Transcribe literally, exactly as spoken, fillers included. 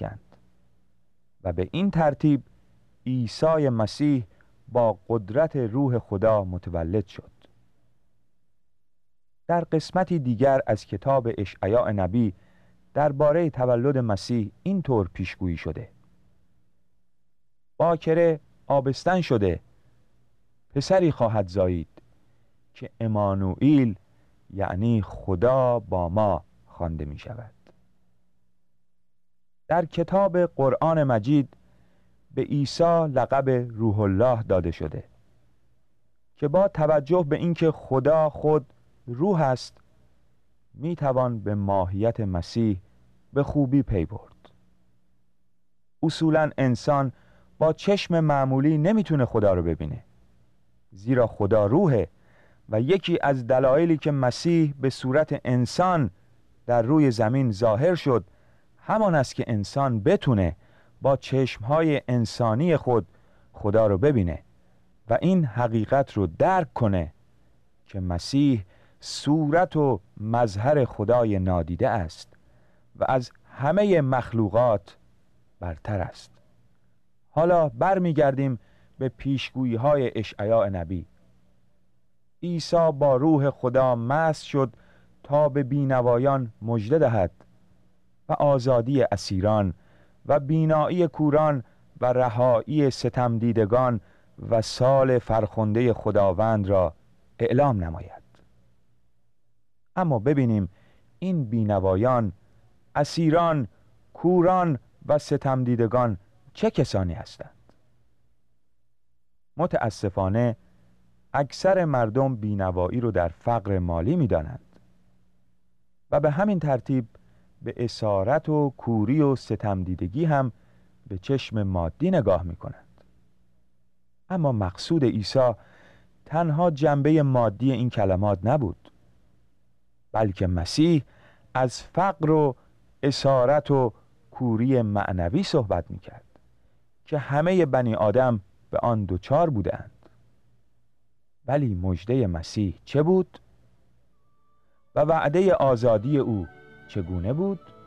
افکند و به این ترتیب عیسی مسیح با قدرت روح خدا متولد شد. در قسمتی دیگر از کتاب اشعیا نبی درباره تولد مسیح این طور پیشگویی شده: باکره آبستن شده، پسری خواهد زایید که امانوئیل یعنی خدا با ما خوانده می شود. در کتاب قرآن مجید به عیسی لقب روح الله داده شده که با توجه به اینکه خدا خود روح است می توان به ماهیت مسیح به خوبی پی برد. اصولاً انسان با چشم معمولی نمیتونه خدا رو ببینه، زیرا خدا روحه و یکی از دلایلی که مسیح به صورت انسان در روی زمین ظاهر شد همان است که انسان بتونه با چشمهای انسانی خود خدا رو ببینه و این حقیقت رو درک کنه که مسیح صورت و مظهر خدای نادیده است و از همه مخلوقات برتر است. حالا برمیگردیم به پیشگویی های اشعیا نبی. عیسی با روح خدا مست شد تا به بینوایان مژده دهد و آزادی اسیران و بینایی کوران و رهایی ستمدیدگان و سال فرخنده خداوند را اعلام نماید. اما ببینیم این بینوایان، اسیران، کوران و ستمدیدگان چه کسانی هستند؟ متاسفانه اکثر مردم بینوایی رو در فقر مالی می دانند و به همین ترتیب به اسارت و کوری و ستمدیدگی هم به چشم مادی نگاه می کنند. اما مقصود عیسی تنها جنبه مادی این کلمات نبود، بلکه مسیح از فقر و اسارت و کوری معنوی صحبت می کرد که همه بنی آدم به آن دوچار بودند. ولی مژده مسیح چه بود؟ و وعده آزادی او چگونه بود؟